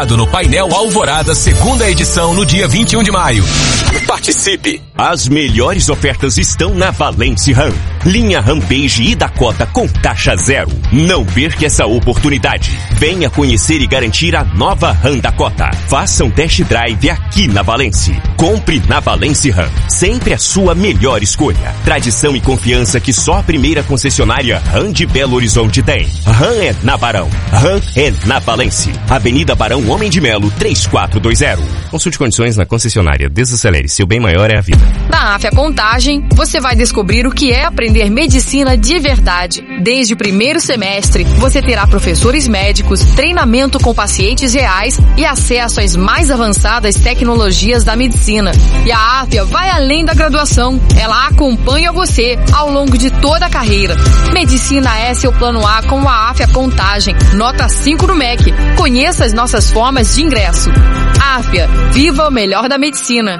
ligado no Painel Alvorada, segunda edição, no dia 21 de maio. Participe! As melhores ofertas estão na Valence Ram. Linha Rampage e Dakota com taxa zero. Não perca essa oportunidade. Venha conhecer e garantir a nova Ram Dakota. Faça um test drive aqui na Valence. Compre na Valence Ram. Sempre a sua melhor escolha. Tradição e confiança que só a primeira concessionária Ram de Belo Horizonte tem. Ram é na Barão. Ram é na Valence. Avenida Barão Homem de Melo, 3420. Consulte condições na concessionária. Desacelere. Seu bem maior é a vida. Na Afya Contagem, você vai descobrir o que é aprender medicina de verdade. Desde o primeiro semestre, você terá professores médicos, treinamento com pacientes reais e acesso às mais avançadas tecnologias da medicina. E a Afya vai além da graduação. Ela acompanha você ao longo de toda a carreira. Medicina é seu plano A com a Afya Contagem. Nota 5 no MEC. Conheça as nossas formas de ingresso. Afya, viva o melhor da medicina.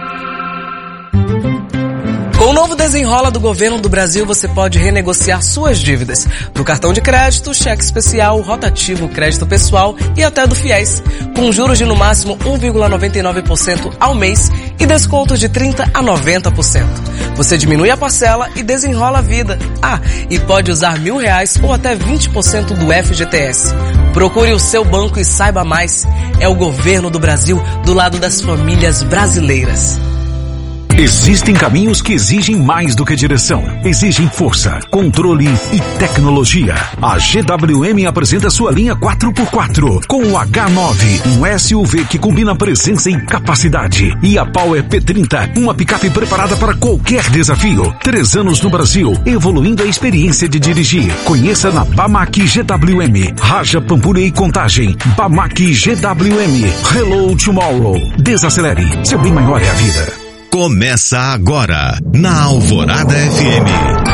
Com o novo Desenrola do Governo do Brasil, você pode renegociar suas dívidas do cartão de crédito, cheque especial, rotativo, crédito pessoal e até do FIES, com juros de no máximo 1,99% ao mês e descontos de 30% a 90%. Você diminui a parcela e desenrola a vida. E pode usar R$1.000 ou até 20% do FGTS. Procure o seu banco e saiba mais. É o Governo do Brasil do lado das famílias brasileiras. Existem caminhos que exigem mais do que direção. Exigem força, controle e tecnologia. A GWM apresenta sua linha 4x4 com o H9, um SUV que combina presença e capacidade. E a Power P30, uma picape preparada para qualquer desafio. 3 anos no Brasil, evoluindo a experiência de dirigir. Conheça na Bamac GWM. Raja, Pampulha e Contagem. Bamac GWM. Hello Tomorrow. Desacelere. Seu bem maior é a vida. Começa agora, na Alvorada FM.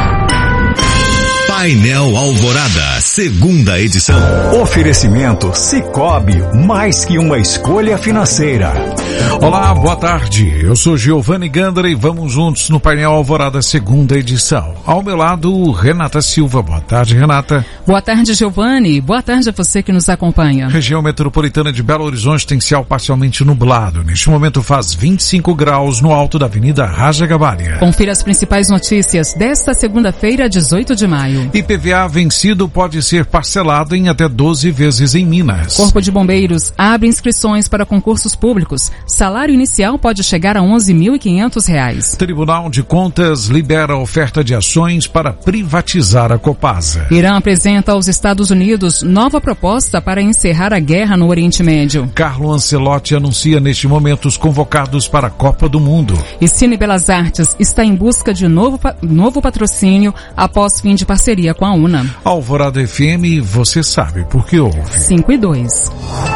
Painel Alvorada, segunda edição. Oferecimento Sicoob, mais que uma escolha financeira. Olá, boa tarde. Eu sou Giovanni Gandra e vamos juntos no Painel Alvorada, segunda edição. Ao meu lado, Renata Silva. Boa tarde, Renata. Boa tarde, Giovanni. Boa tarde a você que nos acompanha. Região metropolitana de Belo Horizonte tem céu parcialmente nublado. Neste momento faz 25 graus no alto da Avenida Raja Gabalha. Confira as principais notícias desta segunda-feira, 18 de maio. IPVA vencido pode ser parcelado em até 12 vezes em Minas. Corpo de Bombeiros abre inscrições para concursos públicos. Salário inicial pode chegar a R$11.500. Tribunal de Contas libera oferta de ações para privatizar a Copasa. Irã apresenta aos Estados Unidos nova proposta para encerrar a guerra no Oriente Médio. Carlo Ancelotti anuncia neste momento os convocados para a Copa do Mundo. E Cine Belas Artes está em busca de novo patrocínio após fim de parceria com a UNA. Alvorada FM, você sabe por que ouve. 5 e 2.